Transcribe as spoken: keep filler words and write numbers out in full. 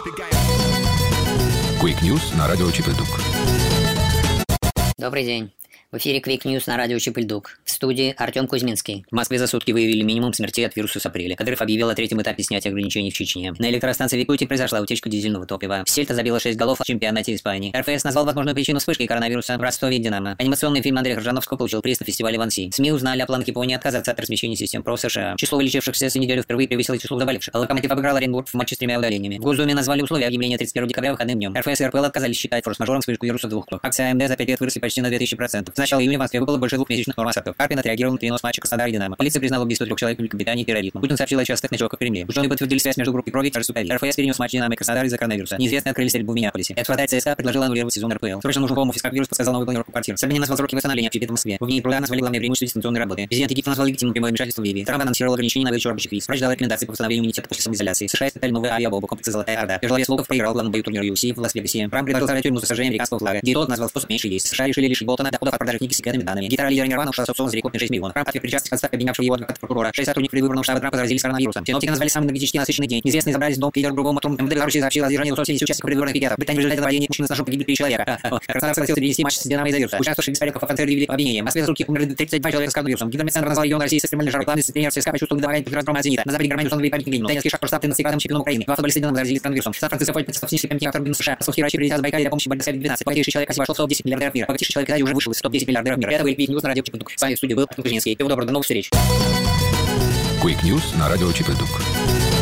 Quick News на радио Чип-и-Дук. Добрый день. В эфире Quick News на радио Чип-и-Дук. В студии Артем Кузьминский. В Москве за сутки выявили минимум смертей от вируса с апреля. Кадыров объявил о третьем этапе снятия ограничений в Чечне. На электростанции в Якутии произошла утечка дизельного топлива. Сельта забила шесть голов в чемпионате Испании. эр эф эс назвал возможную причину вспышки коронавируса в Ростове и Динамо. Анимационный фильм Андрея Крыжановского получил приз на фестивале в Анси. СМИ узнали о планах Японии отказаться от размещения систем ПРО в США. Число вылечившихся за неделю впервые превысило число заболевших. Локомотив обыграл Оренбург в матче с тремя удалениями. В Госдуме назвали условия объявления тридцать первого декабря выходным днем. эр эф эс и эр пэ эл отказались считать форс-мажором вспышку вируса в двух клубах. Акции а эм дэ за пять лет выросли почти на две тысячи процентов. С начала июня в Москве выпало больше двухмесячных норм осадков. Карпин отреагировал на перенос матча Краснодар и Динамо. Полиция признала убийство трех человек в Великобритании терроризмом. Путин сообщил о частых ночевках в Кремле. Ученые подтвердили связь между группой крови и эр эф эс перенес матч Динамо и Краснодар из-за коронавируса. Неизвестные открыли стрельбу в Миннеаполисе. Экс-вратарь ЦСКА предложила аннулировать сезон эр пэ эл. Срочно нужен хоум-офис, как вирус подсказал новую планировку квартир. Собянин назвал сроки восстановления общепита в Москве. В ней труда назвали главное преимущество дистанционной работы. Президент Египта назвал легитимным прямое вмешательство в Ливии. Трамп анонсировал ограничения на выдачу рабочих виз. Врач дал рекомендации по восстановлению иммунитета после самоизоляции. США испытали новые авиабомбы комплекса «Золотая Орда». Тяжеловес Волков проиграл в главном бою турнира ю эф си в Лас-Вегасе. Трамп предложил сажать тюрьму за сожжение американского флага. Диетолог назвал способ меньше есть. США решили лишить Болтона доходов от продажи книги с секретными данными. Гитара лидера Нирвана ушла с аукциона за рекордные шесть миллионов. Трамп ответ причастность к отставке обвинявшего его адвоката прокурора. Шесть сотрудников предвыборного штаба Трампа заразились коронавирусом. Синоптики назвали самый энергетически насыщенный день. Неизвестные забрались в дом. Лидер другого мотором эм дэ Беларуси сообщил о задержании двухсот семидесяти участников предвыборных пикетов. В Британии в результате нападения мужчина с ножом погибли три человека. Краснодар согласился перенести матч с Динамо из-за вируса. Участники беспорядков в конце объявили обвинения. В Москве за сутки умерли тридцать два человека с коронавирусом. Гидромедцентр назвал регион России с экстремальной жарой. Главный тренер ЦСКА почувствовал недомогание после разгрома «Зенита». На западе Германии установили памятник Ленину. Теннисский шахтер стал тринадцатикратным чемпионом Украины. Два футболиста Динамо заразились коронавирусом. Сан-Франциско Фолькнесов снесли памятник автору в США. Московские врачи прилетят в Байкалье для помощи борьбе с ковид девятнадцать. Богатейший человек России вошел в топ десять миллиардеров мира. Богатейший человек Италии уже вышел из топ десять миллиардеров мира. Это был Quick News на радио Чип-и-Дук. С вами в студии был Артем Кузьминский. Всего доброго, до новых встреч. Quick News на радио Чип-и-Дук.